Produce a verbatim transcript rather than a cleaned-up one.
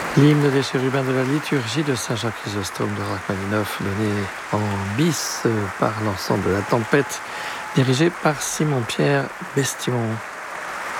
L'hymne des chérubins de la liturgie de Saint Jacques Chrysostome de Rachmaninoff, donné en bis par l'ensemble de la tempête, dirigé par Simon-Pierre Bestion.